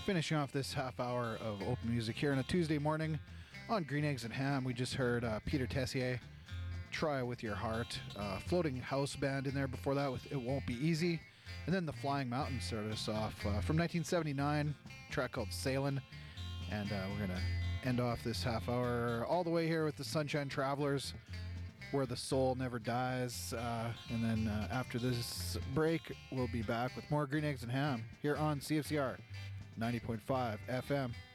Finishing off this half hour of open music here on a Tuesday morning on Green Eggs and Ham. We just heard Peter Tessier, Try With Your Heart. Floating House Band in there before that with It Won't Be Easy. And then the Flying Mountains started us off from 1979, a track called Sailin'. And we're going to end off this half hour all the way here with the Sunshine Travelers, Where the Soul Never Dies. And then after this break, we'll be back with more Green Eggs and Ham here on CFCR 90.5 FM.